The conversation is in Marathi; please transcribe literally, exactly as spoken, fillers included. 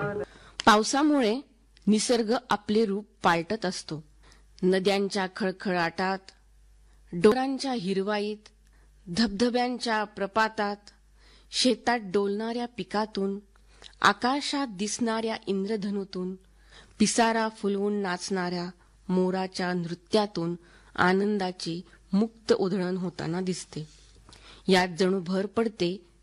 पावसामुळे निसर्ग आपले रूप पालटत असतो. नद्यांच्या खळखळाटात, डोंगरांच्या हिरवाईत, धबधब्यांच्या प्रपातात, शेतात डोलणाऱ्या पिकातून, आकाशात दिसणाऱ्या इंद्रधनुतून, पिसारा फुलवून नाचणाऱ्या मोराच्या नृत्यातून आनंदाची मुक्त उधळण होताना दिसते. यात जणू भर पडते